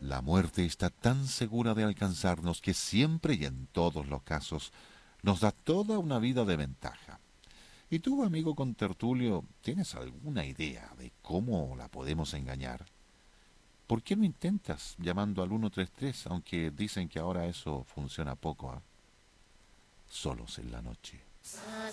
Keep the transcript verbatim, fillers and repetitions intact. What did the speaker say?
La muerte está tan segura de alcanzarnos que siempre y en todos los casos nos da toda una vida de ventaja. ¿Y tú, amigo contertulio, tienes alguna idea de cómo la podemos engañar? ¿Por qué no intentas llamando al ciento treinta y tres, aunque dicen que ahora eso funciona poco, ¿ah? Solos en la noche.